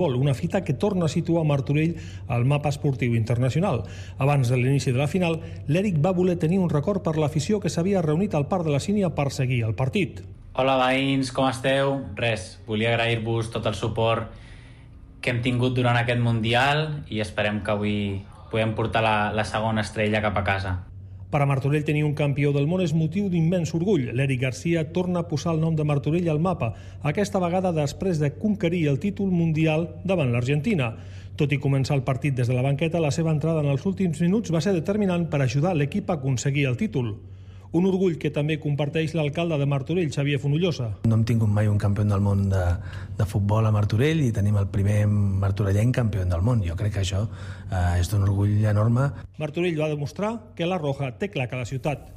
Una fita que torna a situar Martorell al mapa esportiu internacional. Abans de l'inici de la final, l'Eric va voler tenir un record per l'afició que s'havia reunit al Parc de la Sínia per seguir el partit. Hola veïns, com esteu? Res, volia agrair-vos tot el suport que hem tingut durant aquest Mundial i esperem que avui podem portar la segona estrella cap a casa. Per a Martorell tenir un campió del món és motiu d'immens orgull. L'Eric Garcia torna a posar el nom de Martorell al mapa, aquesta vegada després de conquerir el títol mundial davant l'Argentina. Tot i començar el partit des de la banqueta, la seva entrada en els últims minuts va ser determinant per ajudar l'equip a aconseguir el títol. Un orgull que també comparteix l'alcalde de Martorell, Xavier Fonollosa. No hem tingut mai un campió del món de futbol a Martorell i tenim el primer martorellenc campió del món. Jo crec que això és d'un orgull enorme. Martorell va demostrar que la Roja té clar que la ciutat.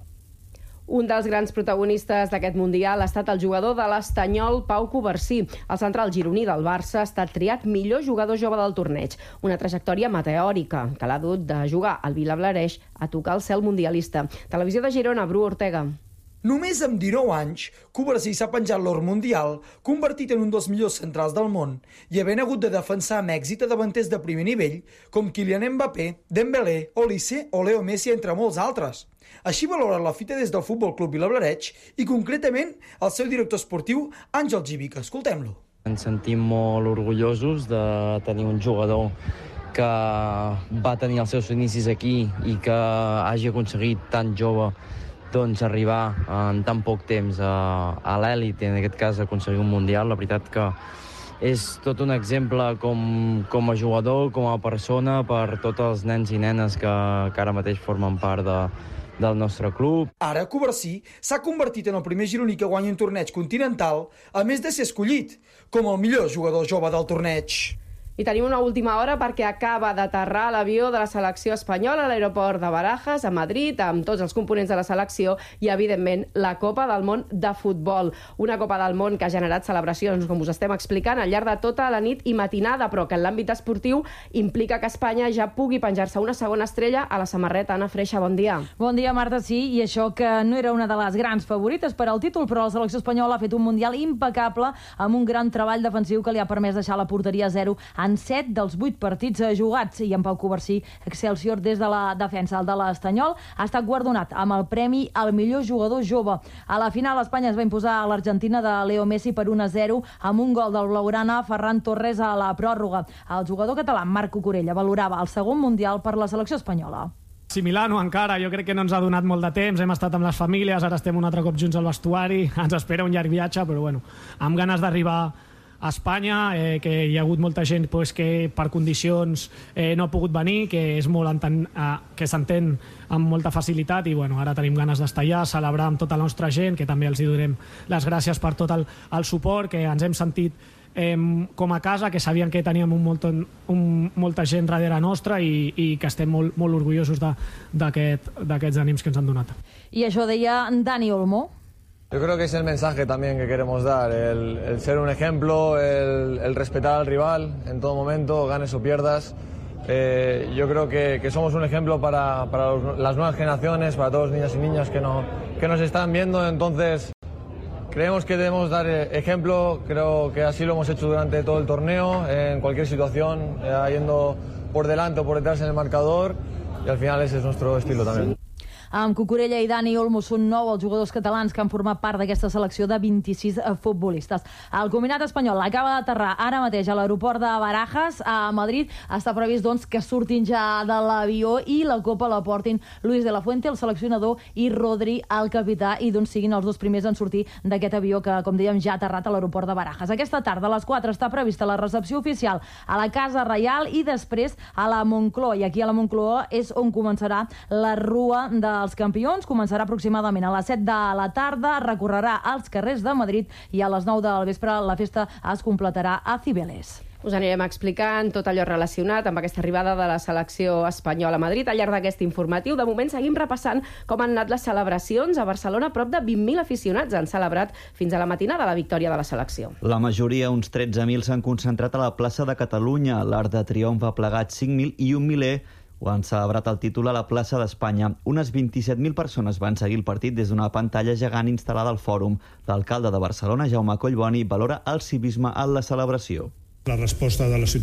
Un dels grans protagonistes d'aquest Mundial ha estat el jugador de l'Estanyol, Pau Covarsí. El central gironí del Barça ha estat triat millor jugador jove del torneig. Una trajectòria meteòrica que l'ha dut de jugar al Vilablareix a tocar el cel mundialista. Televisió de Girona, Bru Ortega. Només amb 19 anys, Covarsí s'ha penjat l'or mundial, convertit en un dels millors centrals del món, i havent hagut de defensar amb èxit a davanters de primer nivell, com Kylian Mbappé, Dembélé, Olise o Leo Messi, entre molts altres. Així valora la fita des del Futbol Club Vilablareix i concretament el seu director esportiu, Àngel Givica. Escoltem-lo. Ens sentim molt orgullosos de tenir un jugador que va tenir els seus inicis aquí i que hagi aconseguit tan jove arribar en tan poc temps a l'èlit, en aquest cas aconseguir un Mundial. La veritat que és tot un exemple com a jugador, com a persona, per tots els nens i nenes que ara mateix formen part del nostre club. Ara, Covarsí s'ha convertit en el primer gironí que guanya un torneig continental, a més de ser escollit com el millor jugador jove del torneig. I tenim una última hora perquè acaba d'aterrar l'avió de la selecció espanyola a l'aeroport de Barajas, a Madrid, amb tots els components de la selecció i, evidentment, la Copa del Món de futbol. Una Copa del Món que ha generat celebracions, com us estem explicant, al llarg de tota la nit i matinada, però que en l'àmbit esportiu implica que Espanya ja pugui penjar-se una segona estrella a la samarreta. Anna Freixa, bon dia. Bon dia, Marta, sí, i això que no era una de les grans favorites per al títol, però la selecció espanyola ha fet un Mundial impecable amb un gran treball defensiu que li ha permès deixar la porteria a 0 en 7 dels 8 partits jugats, i en Pau Covarsí, Excelsior des de la defensa. El de l'Estanyol ha estat guardonat amb el premi al millor jugador jove. A la final, Espanya es va imposar a l'Argentina de Leo Messi per 1-0 amb un gol del blaugrana Ferran Torres a la pròrroga. El jugador català Marc Cucurella valorava el segon Mundial per la selecció espanyola. Sí, Milano encara, jo crec que no ens ha donat molt de temps, hem estat amb les famílies, ara estem un altre cop junts al vestuari, ens espera un llarg viatge, però bueno, amb ganes d'arribar a Espanya, que hi ha hagut molta gent que per condicions no ha pogut venir, que és molt que s'entén amb molta facilitat, i bueno, ara tenim ganes d'estar allà, celebrar amb tota la nostra gent, que també els donem les gràcies per tot el suport, que ens hem sentit com a casa, que sabien que teníem molta gent darrere nostra i que estem molt orgullosos d'aquests ànims que ens han donat. I això deia Dani Olmo. Yo creo que es el mensaje también que queremos dar, el ser un ejemplo, el respetar al rival en todo momento, ganes o pierdas. Yo creo que somos un ejemplo para las nuevas generaciones, para todos los niños y niñas que nos están viendo, entonces creemos que debemos dar ejemplo, creo que así lo hemos hecho durante todo el torneo, en cualquier situación, yendo por delante o por detrás en el marcador, y al final ese es nuestro estilo también. Amb Cucurella i Dani Olmo són 9 els jugadors catalans que han format part d'aquesta selecció de 26 futbolistes. El combinat espanyol acaba d'aterrar ara mateix a l'aeroport de Barajas, a Madrid. Està previst, doncs, que surtin ja de l'avió i la Copa la portin Luis de la Fuente, el seleccionador, i Rodri, el capità, i doncs siguin els dos primers en sortir d'aquest avió que, com dèiem, ja ha aterrat a l'aeroport de Barajas. Aquesta tarda, a les 4, està prevista la recepció oficial a la Casa Reial i després a la Moncloa. I aquí a la Moncloa és on començarà la Rua dels Campions. Començarà aproximadament a les 7 de la tarda, recorrerà els carrers de Madrid i a les 9 del vespre la festa es completarà a Cibeles. Us anirem explicant tot allò relacionat amb aquesta arribada de la selecció espanyola a Madrid al llarg d'aquest informatiu. De moment seguim repassant com han anat les celebracions. A Barcelona, prop de 20.000 aficionats han celebrat fins a la matinada la victòria de la selecció. La majoria, uns 13.000, s'han concentrat a la plaça de Catalunya. L'Arc de Triomf ha plegat 5.000 i un miler ho han celebrat el títol a la plaça d'Espanya. Unes 27.000 persones van seguir el partit des d'una pantalla gegant instal·lada al fòrum. L'alcalde de Barcelona, Jaume Collboni, valora el civisme en la celebració. La resposta de la ciutadania